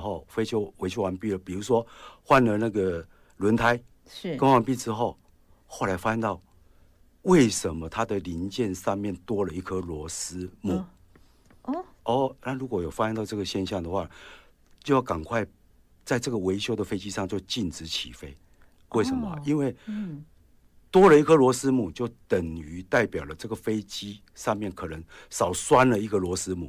后，维修完毕了，比如说换了那个轮胎， 是更换完毕之后，后来发现到为什么它的零件上面多了一颗螺丝母？那如果有发现到这个现象的话，就要赶快在这个维修的飞机上就禁止起飞。为什么？因为多了一颗螺丝母，就等于代表了这个飞机上面可能少拴了一个螺丝母。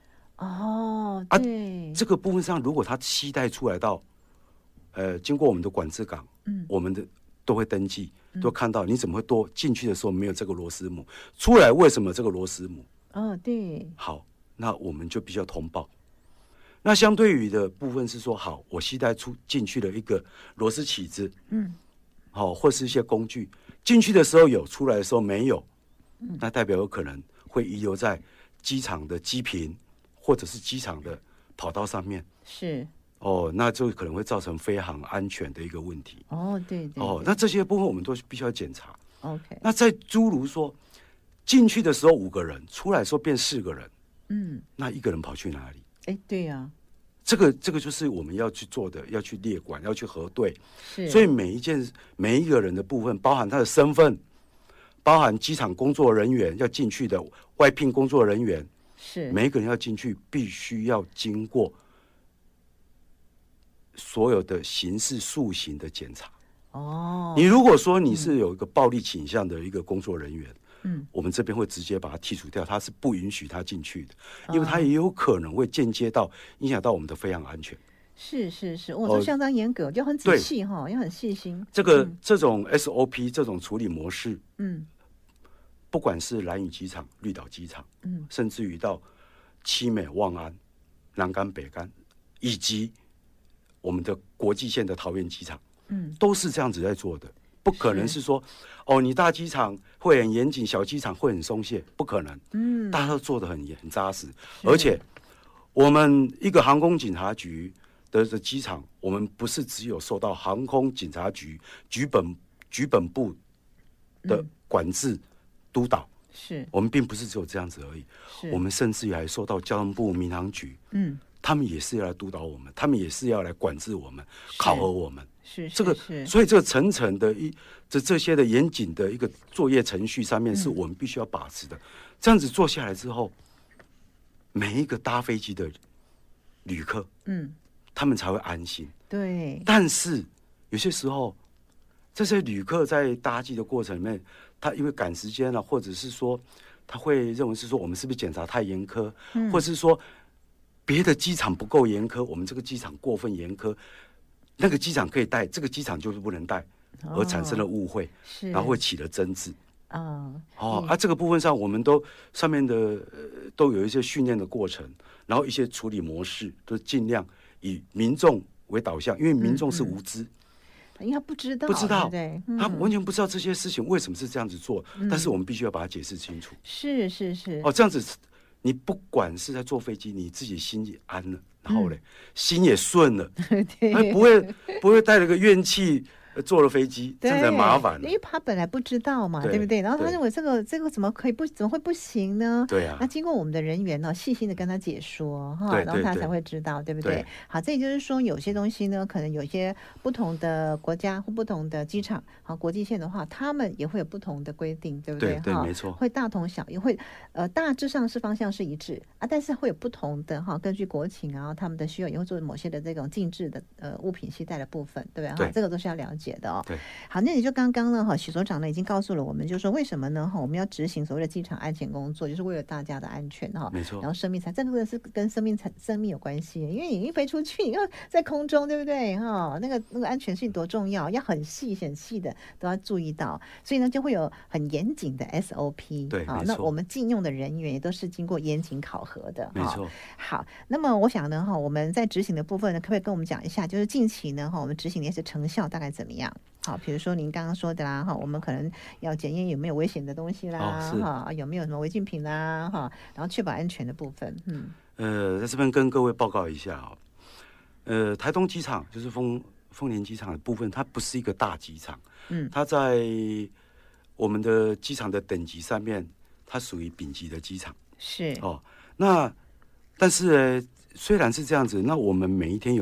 对， 这个部分上，如果它期待出来到，经过我们的管制港，我们的都会登记，都看到你怎么会多进去的时候没有这个螺丝母，出来为什么这个螺丝母？ 对， 好，那我们就必须要通报。那相对于的部分是说，好，我携带进去了一个螺丝起子，或是一些工具，进去的时候有，出来的时候没有，那代表有可能会遗留在机场的机坪或者是机场的跑道上面， 是那就可能会造成飞航安全的一个问题。 对， 那这些部分我们都必须要检查。 OK， 那在诸如说进去的时候5个人，出来的时候变4个人，那1个人跑去哪里？ 对呀， 这个就是我们要去做的，要去列管，要去核对。 是， 所以每一个人的部分，包含他的身份，包含机场工作人员要进去的外聘工作人员， 是每一个人要进去，必须要经过所有的刑事诉刑的检查。你如果说你是有一个暴力倾向的一个工作人员，我们这边会直接把它剔除掉，它是不允许他进去的，因为它也有可能会间接到影响到我们的飞航安全。 是，这相当严格，就很仔细哈，要很细心。 这种 SOP 这种处理模式，不管是兰屿机场、绿岛机场，甚至于到七美、望安、南竿、北竿，以及我们的国际线的桃园机场，都是这样子在做的。不可能是说，你大机场会很严谨，小机场会很松懈，不可能。大家都做得很扎实，而且我们一个航空警察局的机场，我们不是只有受到航空警察局局本部的管制督导，我们并不是只有这样子而已，我们甚至于还受到交通部民航局，他们也是要来督导我们，他们也是要来管制我们，考核我们。所以这个层层的这些的严谨的一个作业程序上面，是我们必须要把持的。这样子做下来之后，每一个搭飞机的旅客，他们才会安心。 对。 但是有些时候，这些旅客在搭机的过程里面，他因为赶时间了，或者是说他会认为是说我们是不是检查太严苛，或者是说别的机场不够严苛，我们这个机场过分严苛。那个机场可以带，这个机场就是不能带，而产生了误会，然后会起了争执。这个部分上，我们都上面的都有一些训练的过程，然后一些处理模式，都尽量以民众为导向，因为民众是无知， 因为他不知道，对， 他完全不知道这些事情为什么是这样子做，但是我们必须要把它解释清楚。 是， 这样子，你不管是在坐飞机，你自己心也安了。然后嘞，心也顺了，不会带了个怨气坐了飞机，这样很麻烦。 因为他本来不知道嘛，对不对？然后他认为这个怎么会不行呢？ 对啊。 那经过我们的人员呢，细心的跟他解说哈，然后他才会知道，对不对？好，这也就是说，有些东西呢，可能有些不同的国家或不同的机场，好，国际线的话，他们也会有不同的规定，对不对？ 对，没错。 会大同小异，会大致上是方向是一致啊，但是会有不同的哈，根据国情啊，他们的需要也会做某些的这种禁止的物品携带的部分，对不对？哈，这个都是要了解的哦。 对。 好，那你就刚刚呢，许所长呢已经告诉了我们，就是说为什么呢？我们要执行所谓的机场安全工作，就是为了大家的安全哈。 没错。 然后生命这个是跟生命有关系，因为你一飞出去，你要在空中，对不对？哈，那个安全性多重要，要很细的都要注意到，所以呢就会有很严谨的 SOP。 对，没错。 那我们禁用的人员也都是经过严谨考核的。 没错。 好，那么我想呢，我们在执行的部分呢，可不可以跟我们讲一下，就是近期呢，我们执行的一些成效大概怎么样？好，比如说您刚刚说的啦，我们可能要检验有没有危险的东西啦，有没有什么违禁品啦，然后确保安全的部分。 在这边跟各位报告一下台东机场就是丰年机场的部分，它不是一个大机场，它在我们的机场的等级上面，它属于丙级的机场。 是那但是虽然是这样子，那我们每一天有